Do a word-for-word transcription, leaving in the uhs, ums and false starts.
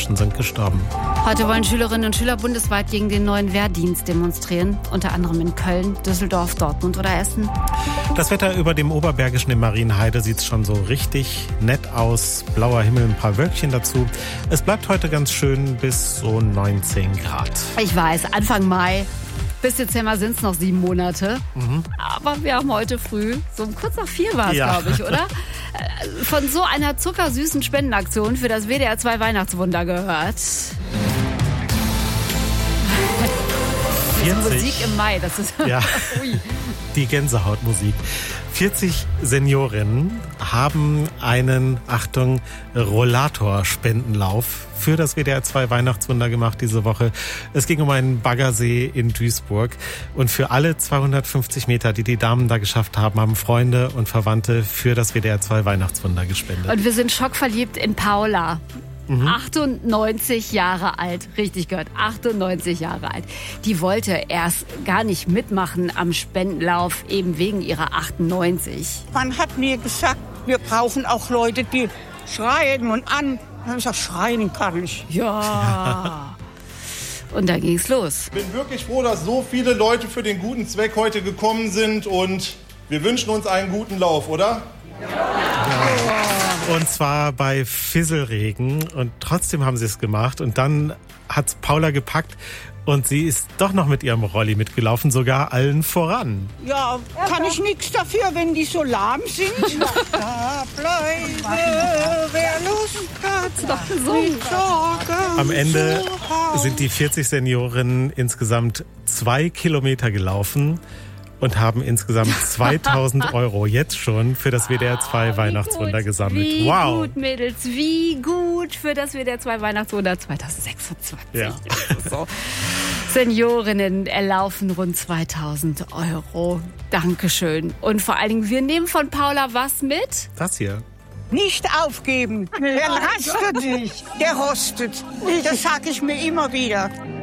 Menschen sind gestorben. Heute wollen Schülerinnen und Schüler bundesweit gegen den neuen Wehrdienst demonstrieren. Unter anderem in Köln, Düsseldorf, Dortmund oder Essen. Das Wetter über dem Oberbergischen in Marienheide sieht schon so richtig nett aus. Blauer Himmel, ein paar Wölkchen dazu. Es bleibt heute ganz schön bis so neunzehn Grad. Ich weiß, Anfang Mai. Bis Dezember sind es noch sieben Monate. Mhm. Aber wir haben heute früh, so um kurz nach vier war es, ja. glaube ich, oder? Von so einer zuckersüßen Spendenaktion für das W D R zwei Weihnachtswunder gehört. vierzig Musik im Mai, das ist ja. Ui. Die Gänsehautmusik. vierzig Seniorinnen haben einen, Achtung, Rollator-Spendenlauf für das W D R zwei Weihnachtswunder gemacht diese Woche. Es ging um einen Baggersee in Duisburg. Und für alle zweihundertfünfzig Meter, die die Damen da geschafft haben, haben Freunde und Verwandte für das W D R zwei Weihnachtswunder gespendet. Und wir sind schockverliebt in Paula. Mhm. achtundneunzig Jahre alt, richtig gehört, achtundneunzig Jahre alt. Die wollte erst gar nicht mitmachen am Spendenlauf, eben wegen ihrer achtundneunzig. Man hat mir gesagt, wir brauchen auch Leute, die schreien und an. Dann habe ich gesagt, schreien kann ich. Ja. Und da ging's los. Ich bin wirklich froh, dass so viele Leute für den guten Zweck heute gekommen sind und wir wünschen uns einen guten Lauf, oder? Ja. Ja. Und zwar bei Fisselregen. Und trotzdem haben sie es gemacht. Und dann hat's Paula gepackt. Und sie ist doch noch mit ihrem Rolli mitgelaufen, sogar allen voran. Ja, kann ich nichts dafür, wenn die so lahm sind. Da bleibe, wer Lust hat, mit Sorge. Am Ende sind die vierzig Seniorinnen insgesamt zwei Kilometer gelaufen und haben insgesamt zweitausend Euro jetzt schon für das W D R zwei oh, Weihnachtswunder gut, gesammelt. Wie wow. gut, Mädels, wie gut für das W D R zwei Weihnachtswunder zweitausendsechsundzwanzig. Ja. So. Seniorinnen erlaufen rund zweitausend Euro. Dankeschön. Und vor allen Dingen, wir nehmen von Paula was mit? Das hier. Nicht aufgeben. Der rastet nicht. Der rostet. Das sage ich mir immer wieder.